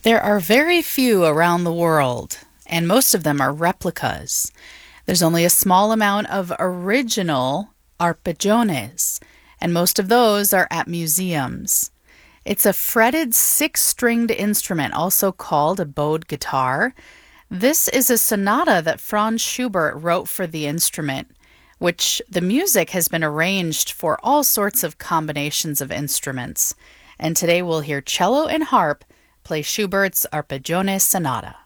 There are very few around the world, and most of them are replicas. There's only a small amount of original arpeggione, and most of those are at museums. It's a fretted six-stringed instrument, also called a bowed guitar. This is a sonata that Franz Schubert wrote for the instrument, which the music has been arranged for all sorts of combinations of instruments. And today we'll hear cello and harp play Schubert's Arpeggione Sonata.